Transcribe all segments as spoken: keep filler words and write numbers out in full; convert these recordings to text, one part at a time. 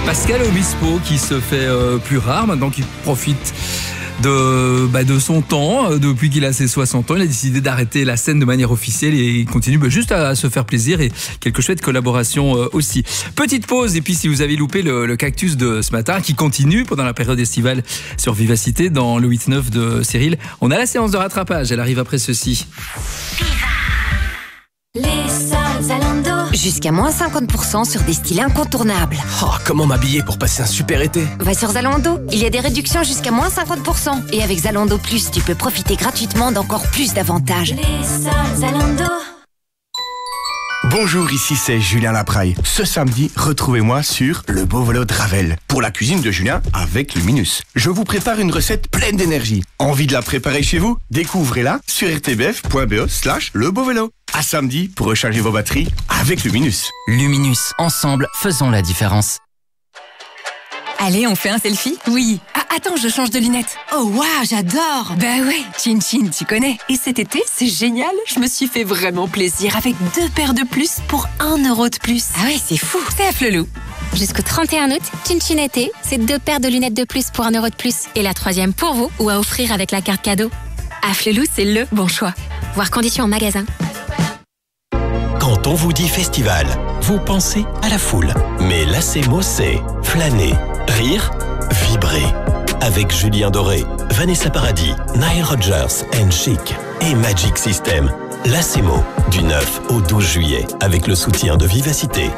Pascal Obispo qui se fait euh, plus rare maintenant qu'il profite de, bah, de son temps. Depuis qu'il a ses soixante ans, il a décidé d'arrêter la scène de manière officielle et il continue bah, juste à, à se faire plaisir et quelques chouettes collaborations euh, aussi. Petite pause et puis si vous avez loupé le, le cactus de ce matin qui continue pendant la période estivale sur Vivacité dans le huit neuf de Cyril, on a la séance de rattrapage, elle arrive après ceci. Les soldes Zalando. Jusqu'à moins cinquante pour cent sur des styles incontournables. Oh, comment m'habiller pour passer un super été? Va sur Zalando, il y a des réductions jusqu'à moins cinquante pour cent. Et avec Zalando Plus, tu peux profiter gratuitement d'encore plus d'avantages. Les soldes Zalando. Bonjour, ici c'est Julien Lapraille. Ce samedi, retrouvez-moi sur le beau vélo de Ravel pour la cuisine de Julien avec Luminus. Je vous prépare une recette pleine d'énergie. Envie de la préparer chez vous? Découvrez-la sur rtbf.be slash le beau vélo. À samedi pour recharger vos batteries avec Luminus. Luminus, ensemble, faisons la différence. Allez, on fait un selfie? Oui. Ah, attends, je change de lunettes. Oh, waouh, j'adore. Bah ouais, Chin Chin, tu connais. Et cet été, c'est génial. Je me suis fait vraiment plaisir avec deux paires de plus pour un euro de plus. Ah ouais, c'est fou. C'est à Flelou. Jusqu'au trente et un août, Chin Chin été, c'est deux paires de lunettes de plus pour un euro de plus. Et la troisième pour vous ou à offrir avec la carte cadeau. À Flelou, c'est le bon choix. Voir conditions en magasin. Quand on vous dit festival, vous pensez à la foule. Mais l'Acemo, c'est flâner, rire, vibrer. Avec Julien Doré, Vanessa Paradis, Nile Rodgers and Chic et Magic System. L'Acemo, du neuf au douze juillet, avec le soutien de Vivacité.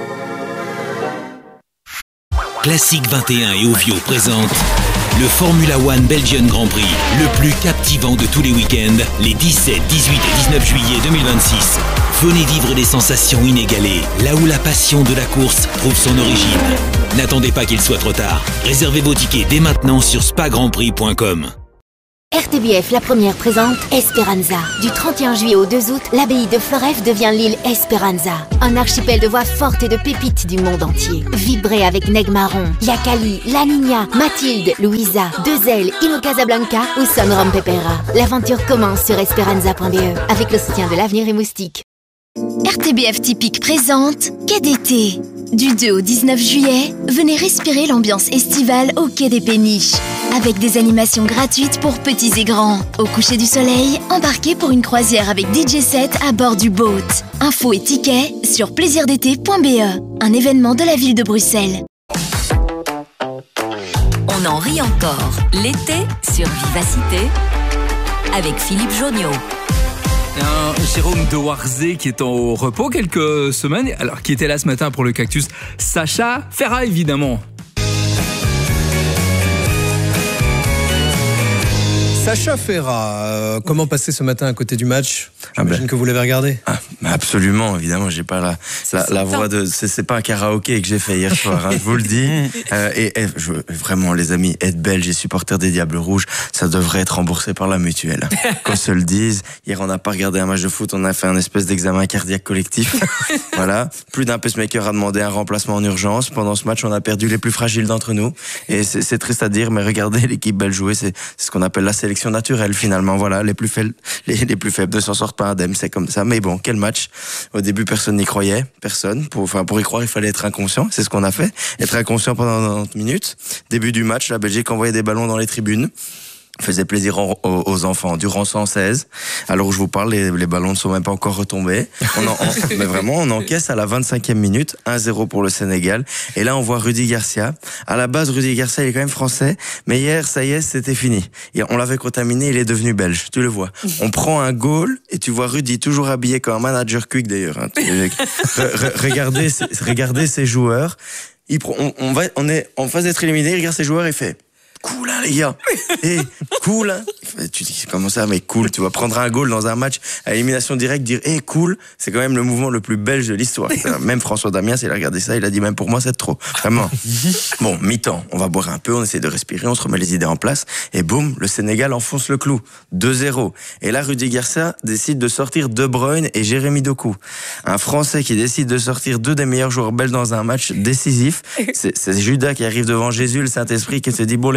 Classique vingt et un et Ovio présente le Formula One Belgian Grand Prix, le plus captivant de tous les week-ends, les dix-sept, dix-huit et dix-neuf juillet deux mille vingt-six. Venez vivre des sensations inégalées, là où la passion de la course trouve son origine. N'attendez pas qu'il soit trop tard. Réservez vos tickets dès maintenant sur spa grand prix point com. R T B F La Première présente Esperanza. Du trente et un juillet au deux août, l'abbaye de Floreffe devient l'île Esperanza. Un archipel de voix fortes et de pépites du monde entier. Vibrez avec Neg Marron, Yakali, La Niña, Mathilde, Louisa, Deux Ailes, Ino Casablanca ou Son Rom Pepera. L'aventure commence sur esperanza point b e avec le soutien de l'Avenir et Moustique. R T B F Typique présente Quai d'été. Du deux au dix-neuf juillet, venez respirer l'ambiance estivale au Quai des Péniches. Avec des animations gratuites pour petits et grands. Au coucher du soleil, embarquez pour une croisière avec D J set à bord du boat. Infos et tickets sur plaisir d'été point b e, un événement de la ville de Bruxelles. On en rit encore. L'été sur Vivacité avec Philippe Joniot. Un Jérôme de Warzé qui est au repos quelques semaines, alors qui était là ce matin pour le cactus. Sacha Ferra évidemment. Sacha Ferra, euh, comment passer ce matin à côté du match? J'imagine ah ben, que vous l'avez regardé. Ah, absolument, évidemment, j'ai pas la, la, la voix de... C'est, c'est pas un karaoké que j'ai fait hier soir, hein, je vous le dis. Euh, et, et je, vraiment, les amis, être belge et supporter des Diables Rouges, ça devrait être remboursé par la mutuelle. Qu'on se le dise. Hier, on n'a pas regardé un match de foot, on a fait un espèce d'examen cardiaque collectif. Voilà. Plus d'un pacemaker a demandé un remplacement en urgence. Pendant ce match, on a perdu les plus fragiles d'entre nous. Et c'est, c'est triste à dire, mais regardez l'équipe belge jouer, c'est, c'est ce qu'on appelle la sélection naturelle finalement, voilà, les plus faibles, les, les plus faibles ne s'en sortent pas indemnes, c'est comme ça. Mais bon, quel match. Au début, personne n'y croyait, personne. Pour, enfin, pour y croire, il fallait être inconscient, c'est ce qu'on a fait. Être inconscient pendant quatre-vingt minutes. Début du match, la Belgique envoyait des ballons dans les tribunes. Faisait plaisir aux, aux enfants. Durant cent seize, alors où je vous parle, les, les ballons ne sont même pas encore retombés. On en, on, mais vraiment, on encaisse à la vingt-cinquième minute, un zéro pour le Sénégal. Et là, on voit Rudy Garcia. À la base, Rudy Garcia, il est quand même français. Mais hier, ça y est, c'était fini. Et on l'avait contaminé, il est devenu belge. Tu le vois. On prend un goal et tu vois Rudy toujours habillé comme un manager quick d'ailleurs. Hein. Re, re, regardez, regardez ces joueurs. Il, on, on, va, on est en phase d'être éliminé, il regarde ces joueurs et fait... Cool, hein, les gars. Hey, cool, hein. Tu dis, comment ça, mais cool. Tu vas prendre un goal dans un match à élimination directe, dire, hey, cool. C'est quand même le mouvement le plus belge de l'histoire. Même François Damiens, il a regardé ça, il a dit, même pour moi, c'est trop. Vraiment. Bon, mi-temps. On va boire un peu, on essaie de respirer, on se remet les idées en place. Et boum, le Sénégal enfonce le clou. deux zéro. Et là, Rudy Garcia décide de sortir De Bruyne et Jérémy Doku. Un Français qui décide de sortir deux des meilleurs joueurs belges dans un match décisif. C'est, c'est Judas qui arrive devant Jésus, le Saint-Esprit, qui se dit, bon, les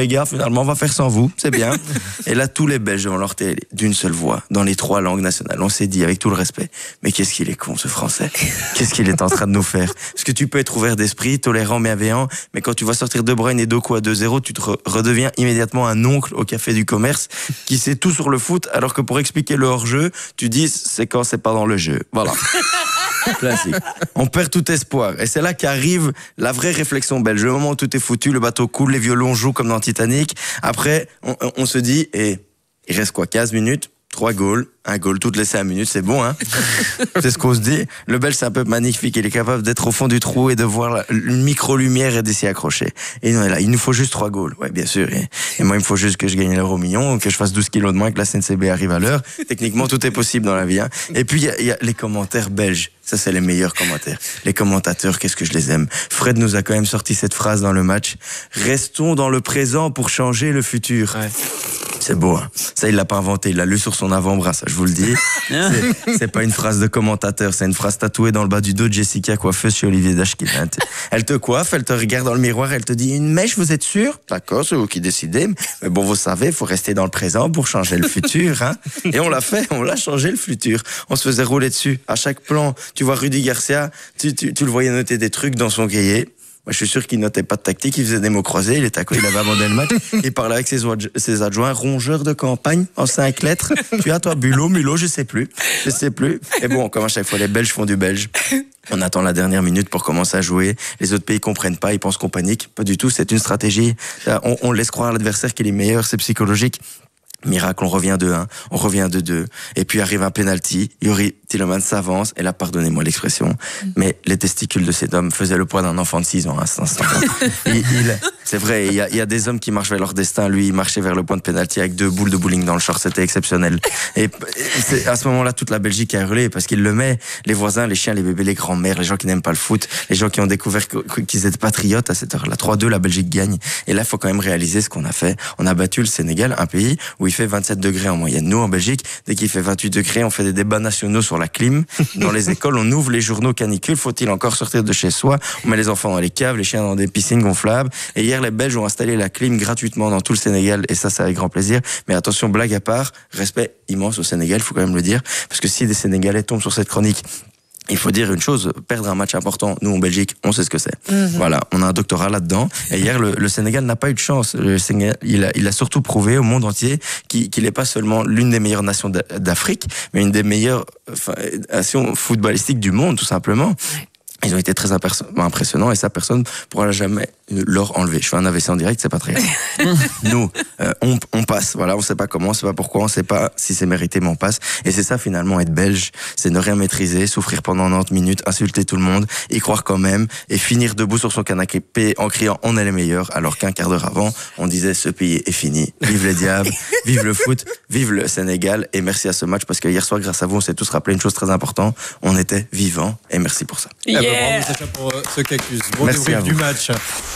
gars, finalement, on va faire sans vous, c'est bien. Et là, tous les Belges ont leur télé, d'une seule voix, dans les trois langues nationales. On s'est dit, avec tout le respect, mais qu'est-ce qu'il est con, ce Français. Qu'est-ce qu'il est en train de nous faire? Parce que tu peux être ouvert d'esprit, tolérant, bienveillant, mais quand tu vois sortir De Bruyne et Doku à deux zéro, tu te re- redeviens immédiatement un oncle au café du commerce qui sait tout sur le foot, alors que pour expliquer le hors-jeu, tu dis, c'est quand c'est pas dans le jeu. Voilà. Classique. On perd tout espoir. Et c'est là qu'arrive la vraie réflexion belge. Le moment où tout est foutu, le bateau coule, les violons jouent comme dans Titanic. Après, on, on se dit, et il reste quoi, quinze minutes? Trois goals, un goal toutes les cinq minutes, c'est bon, hein. C'est ce qu'on se dit. Le Belge, c'est un peu magnifique. Il est capable d'être au fond du trou et de voir la, une micro-lumière et de s'y accrocher. Et nous, là, il nous faut juste trois goals. Ouais, bien sûr. Et, et moi, il me faut juste que je gagne l'euro million, que je fasse douze kilos de moins, que la C N C B arrive à l'heure. Techniquement, tout est possible dans la vie, hein. Et puis, il y, y a les commentaires belges. Ça, c'est les meilleurs commentaires. Les commentateurs, qu'est-ce que je les aime. Fred nous a quand même sorti cette phrase dans le match. Restons dans le présent pour changer le futur. Ouais. C'est beau, hein. Ça, il l'a pas inventé, il l'a lu sur son avant-bras, ça, je vous le dis. C'est, c'est pas une phrase de commentateur, c'est une phrase tatouée dans le bas du dos de Jessica, coiffeuse chez Olivier Dashkin. Elle te coiffe, elle te regarde dans le miroir, elle te dit, une mèche, vous êtes sûr? D'accord, c'est vous qui décidez. Mais bon, vous savez, il faut rester dans le présent pour changer le futur, hein. Et on l'a fait, on l'a changé le futur. On se faisait rouler dessus. À chaque plan, tu vois Rudy Garcia, tu, tu, tu le voyais noter des trucs dans son cahier. Moi, je suis sûr qu'il notait pas de tactique, il faisait des mots croisés, il était à quoi, il avait abandonné le match. Il parlait avec ses, ses adjoints, rongeurs de campagne, en cinq lettres. Tu as toi, Bulot, Mulot, je sais plus. Je sais plus. Et bon, comme à chaque fois, les Belges font du belge. On attend la dernière minute pour commencer à jouer. Les autres pays comprennent pas, ils pensent qu'on panique. Pas du tout, c'est une stratégie. On, on laisse croire à l'adversaire qu'il est meilleur, c'est psychologique. Miracle, on revient de un, on revient de deux, et puis arrive un penalty, Yuri Tielemans s'avance, et là, pardonnez-moi l'expression, mais les testicules de cet homme faisaient le poids d'un enfant de six ans à cet instant. il, il, c'est vrai, il y, a, il y a des hommes qui marchent vers leur destin, lui, il marchait vers le point de penalty avec deux boules de bowling dans le short, c'était exceptionnel. Et c'est à ce moment-là, toute la Belgique a hurlé, parce qu'il le met, les voisins, les chiens, les bébés, les grands-mères, les gens qui n'aiment pas le foot, les gens qui ont découvert qu'ils étaient patriotes à cette heure-là. trois deux, la Belgique gagne. Et là, il faut quand même réaliser ce qu'on a fait. On a battu le Sénégal, un pays où il fait vingt-sept degrés en moyenne. Nous, en Belgique, dès qu'il fait vingt-huit degrés, on fait des débats nationaux sur la clim. Dans les écoles, on ouvre les journaux canicules. Faut-il encore sortir de chez soi? On met les enfants dans les caves, les chiens dans des piscines gonflables. Et hier, les Belges ont installé la clim gratuitement dans tout le Sénégal. Et ça, c'est avec grand plaisir. Mais attention, blague à part, respect immense au Sénégal, il faut quand même le dire. Parce que si des Sénégalais tombent sur cette chronique, il faut dire une chose, perdre un match important, nous en Belgique, on sait ce que c'est. Mmh. Voilà, on a un doctorat là-dedans. Et hier, le, le Sénégal n'a pas eu de chance. Le Sénégal, il a, il a surtout prouvé au monde entier qu'il, qu'il n'est pas seulement l'une des meilleures nations d'Afrique, mais une des meilleures enfin, nations footballistiques du monde, tout simplement. Ils ont été très impressionnants et ça, personne pourra jamais leur enlever. Je fais un A V C en direct, c'est pas très grave. Nous, euh, on, on passe. Voilà, on sait pas comment, on sait pas pourquoi, on sait pas si c'est mérité, mais on passe. Et c'est ça finalement être belge, c'est ne rien maîtriser, souffrir pendant quatre-vingt-dix minutes, insulter tout le monde, y croire quand même et finir debout sur son canapé en criant on est les meilleurs, alors qu'un quart d'heure avant, on disait ce pays est fini. Vive les diables, vive le foot, vive le Sénégal et merci à ce match parce que hier soir, grâce à vous, on s'est tous rappelé une chose très importante, on était vivants et merci pour ça. Yeah. Bravo Sacha pour ce cactus. Bon débrief du match.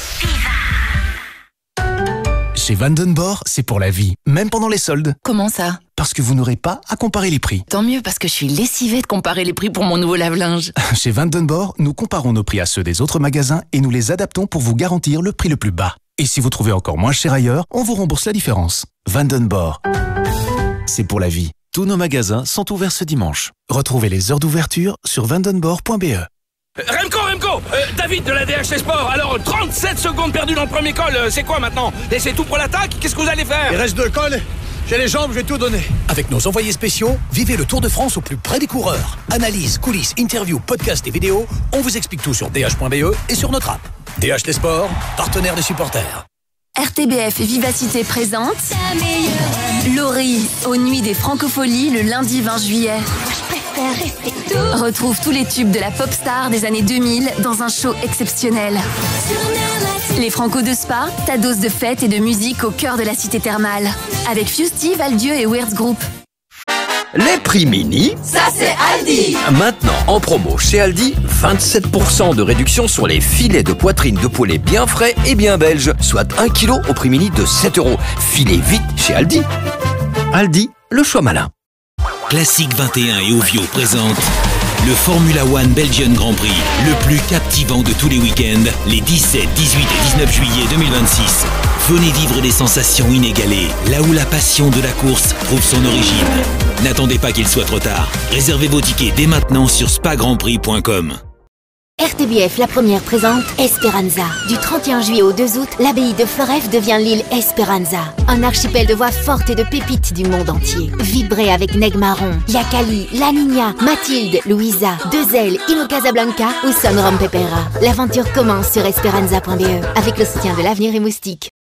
Chez Vandenborg, c'est pour la vie, même pendant les soldes. Comment ça? Parce que vous n'aurez pas à comparer les prix. Tant mieux, parce que je suis lessivée de comparer les prix pour mon nouveau lave-linge. Chez Vandenborg, nous comparons nos prix à ceux des autres magasins et nous les adaptons pour vous garantir le prix le plus bas. Et si vous trouvez encore moins cher ailleurs, on vous rembourse la différence. Vandenborg, c'est pour la vie. Tous nos magasins sont ouverts ce dimanche. Retrouvez les heures d'ouverture sur vandenborg point b e. Remco, Remco, euh, David de la D H T Sport. Alors, trente-sept secondes perdues dans le premier col, euh, c'est quoi maintenant? Laissez tout pour l'attaque? Qu'est-ce que vous allez faire? Il reste deux cols, j'ai les jambes, je vais tout donner. Avec nos envoyés spéciaux, vivez le Tour de France au plus près des coureurs. Analyse, coulisses, interviews, podcasts et vidéos, on vous explique tout sur d h point b e et sur notre app. D H T Sport, partenaire des supporters. R T B F Vivacité présente Laurie aux Nuits des Francopholies le lundi vingt juillet. Retrouve tous les tubes de la pop star des années deux mille dans un show exceptionnel. Les Franco de Spa, ta dose de fête et de musique au cœur de la cité thermale. Avec Fusty, Valdieu et Weirds Group. Les prix mini, ça c'est Aldi. Maintenant en promo chez Aldi, vingt-sept pour cent de réduction sur les filets de poitrine de poulet bien frais et bien belges, soit un kilo au prix mini de sept euros. Filez vite chez Aldi. Aldi, le choix malin. Classique vingt et un et Ovio présente Le Formula One Belgian Grand Prix, le plus captivant de tous les week-ends, les dix-sept, dix-huit et dix-neuf juillet deux mille vingt-six. Venez vivre des sensations inégalées, là où la passion de la course trouve son origine. N'attendez pas qu'il soit trop tard. Réservez vos tickets dès maintenant sur spa grand prix point com. R T B F La Première présente Esperanza. Du trente et un juillet au deux août, l'abbaye de Floreffe devient l'île Esperanza. Un archipel de voix fortes et de pépites du monde entier. Vibrez avec Neg Marron, Yakali, La Niña, Mathilde, Louisa, Deux Ailes, Ino Casablanca ou Son Rom Pepera. L'aventure commence sur esperanza point b e avec le soutien de l'Avenir et Moustique.